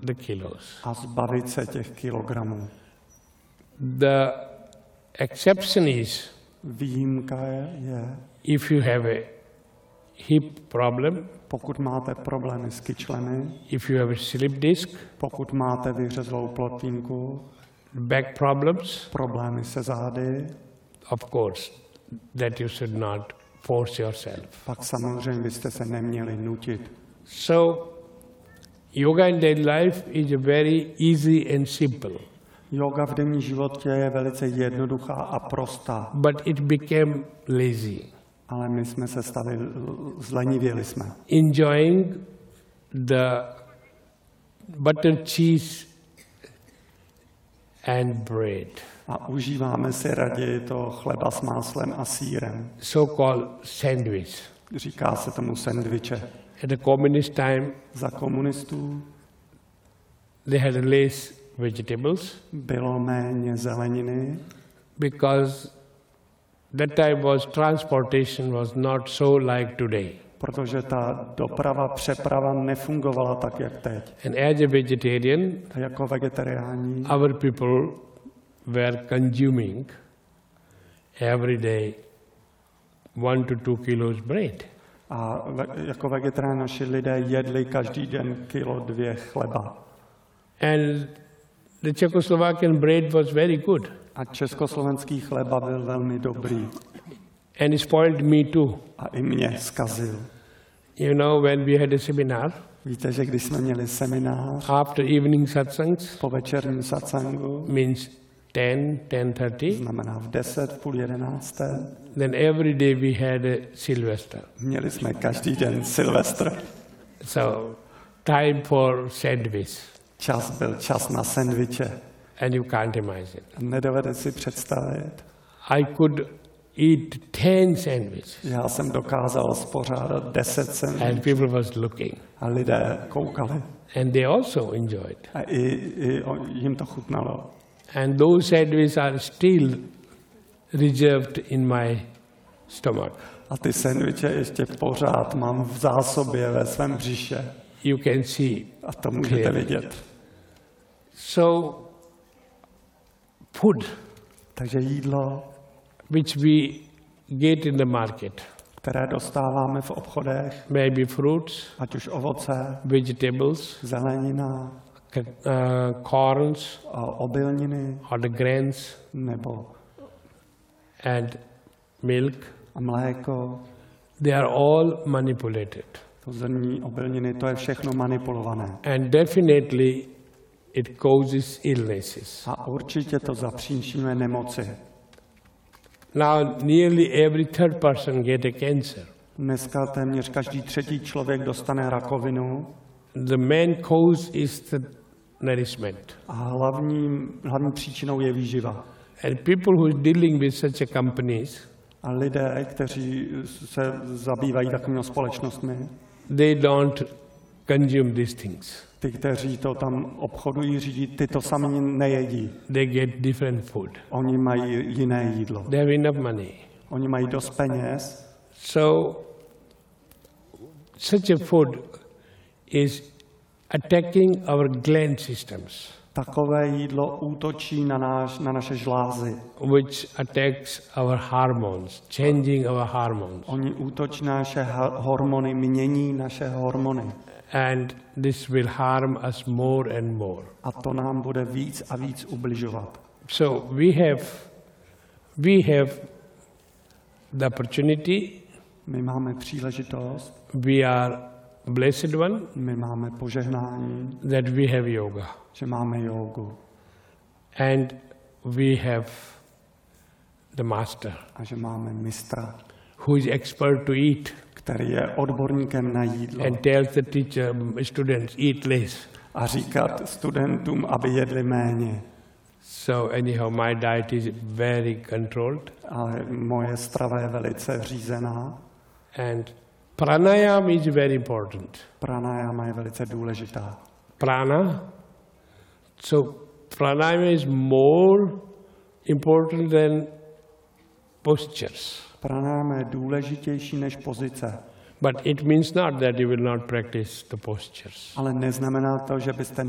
the kilos. A zbavit se těch kilogramů. The exception is Výjimka je, if you have a hip problem, pokud máte problémy s kyčlemi, if you have a slip disc, pokud máte vyhřezlou plotínku, back problems, problémy se zády, of course, that you should not force yourself. pak samozřejmě byste se neměli nutit. So, yoga in daily life is very easy and simple. Yoga v denním životě je velice jednoduchá a prostá, But it became lazy. ale my jsme se stali, zlenivěli jsme. Enjoying the butter, cheese and bread, A užíváme si raději to chleba s máslem a sýrem. so-called sandwich. Říká se tomu sendviče. At the communist time, Za komunistů they had less vegetables bylo méně zeleniny, because that time transportation was not so like today. protože ta doprava, přeprava nefungovala tak, jak teď. And as a vegetarian, A jako vegetariáni our people were consuming every day 1 to 2 kilos bread. a jako vegetariáni naši lidé jedli každý den 1-2 kilo chleba. And the Czechoslovakian bread was very good. A československý chleba byl velmi dobrý. And it spoiled me too. A i mě zkazil. You know, when we had a seminar, Víte, že když jsme měli seminář after evening satsangs, po večerním satsangu, means 10, 10:30, znamená v 10, v půl 11, then every day we had a Sylvester. měli jsme každý den Silvestr. So, time for sandwich. Čas na sendviče. And you can't imagine. Nedovede si představit. I could eat 10 sandwiches. Já jsem dokázal spořádat 10 And sendvičů people was looking. a lidé koukali. And they also enjoyed. A jim to chutnalo. And those sandwiches are still reserved in my stomach. A ty sendviče ještě pořád mám v zásobě ve svém břiše. You can see. A to můžete vidět. So, food, Takže jídlo, which we get in the market, které dostáváme v obchodech, maybe fruits, ať už ovoce, vegetables, zelenina, corns, obilniny or the grains, nebo and milk, a mléko, they are all manipulated. to zrní, obilniny, to je všechno manipulované. And definitely it causes illnesses. A určitě to zapříčinuje nemoci. Now nearly every third person get a cancer. Dneska téměř každý třetí člověk dostane rakovinu The main cause is the nourishment. a hlavní příčinou je výživa. And people who are dealing with such a companies, A lidé, kteří se zabývají takovými společnostmi, they don't consume these things. ty, kteří to tam obchodují, řídí, ty to sami nejedí. They get different food. Oni mají jiné jídlo. They have enough money. Oni mají dost peněz, So such a food is attacking our gland systems, takové jídlo útočí na naše žlázy. which attacks our hormones, changing our hormones. Oni útočí na naše hormony, mění naše hormony. And this will harm us more and more. A to nám bude víc a víc ubližovat. So we have the opportunity, My máme příležitost, we are blessed one, my máme požehnání, that we have yoga. že máme jógu And we have the master, a že máme mistra, who is expert to eat který je odborníkem na jídlo and tells the teacher, students, eat less. a říkat studentům, aby jedli méně. So anyhow, my diet is very controlled. Ale moje strava je velice řízená. And pranayama is very important. Pranayama je velice důležitá. Prana. So pranayama is more important than postures. Pranayama je důležitější než pozice. But it means not that you will not practice the postures. Ale neznamená to, že byste